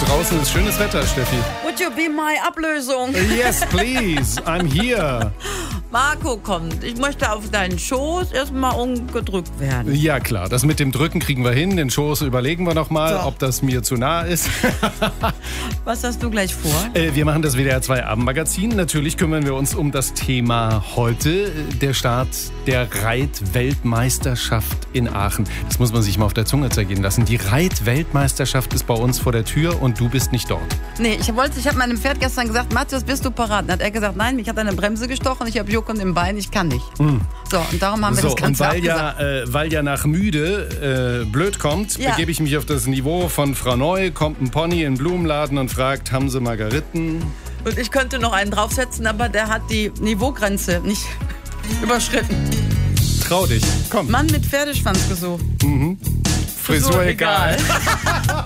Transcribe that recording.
Draußen ist schönes Wetter, Steffi. Would you be my Ablösung? Yes, please. I'm here. Marco kommt. Ich möchte auf deinen Schoß erstmal umgedrückt werden. Ja, klar. Das mit dem Drücken kriegen wir hin. Den Schoß überlegen wir noch mal, So. ob das mir zu nah ist. Was hast du gleich vor? Wir machen das WDR 2 Abendmagazin. Natürlich kümmern wir uns um das Thema heute. Der Start der Reitweltmeisterschaft in Aachen. Das muss man sich mal auf der Zunge zergehen lassen. Die Reitweltmeisterschaft ist bei uns vor der Tür und du bist nicht dort. Nee, ich habe meinem Pferd gestern gesagt, Matthias, bist du parat? Dann hat er gesagt, nein, mich hat eine Bremse gestochen, ich habe Juckend im Bein, ich kann nicht. So, und darum haben wir das Ganze abgesagt. Weil ja nach müde blöd kommt, Ja. begebe ich mich auf das Niveau von Frau Neu, kommt ein Pony in den Blumenladen und fragt, haben Sie Margariten? Und ich könnte noch einen draufsetzen, aber der hat die Niveaugrenze nicht überschritten. Trau dich, komm. Mann mit Pferdeschwanz gesucht. Frisur egal.